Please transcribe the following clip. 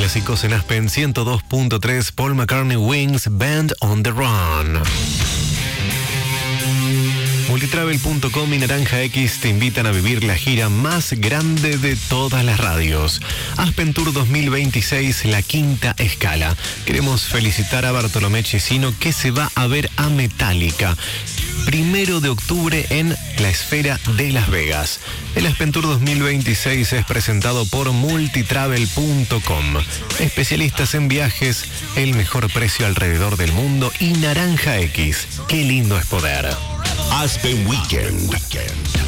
clásicos en Aspen 102.3, Paul McCartney Wings, Band on the Run. Multitravel.com y Naranja X te invitan a vivir la gira más grande de todas las radios. Aspen Tour 2026, la quinta escala. Queremos felicitar a Bartolomé Chesino, que se va a ver a Metallica 1 de octubre en la Esfera de Las Vegas. El Aspen Tour 2026 es presentado por Multitravel.com. Especialistas en viajes, el mejor precio alrededor del mundo y Naranja X. Qué lindo es poder. Aspen Weekend.